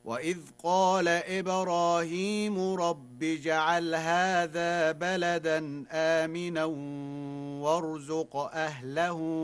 وإذ قال إبراهيم رب اجعل هذا بلدا آمنا وارزق أهله